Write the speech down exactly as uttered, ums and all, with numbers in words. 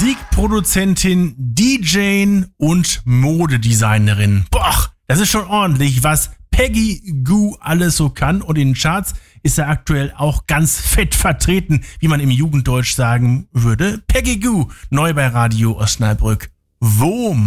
Musikproduzentin, D J und Modedesignerin. Boah, das ist schon ordentlich, was Peggy Gou alles so kann. Und in den Charts ist er aktuell auch ganz fett vertreten, wie man im Jugenddeutsch sagen würde. Peggy Gou, neu bei Radio Osnabrück. Wom.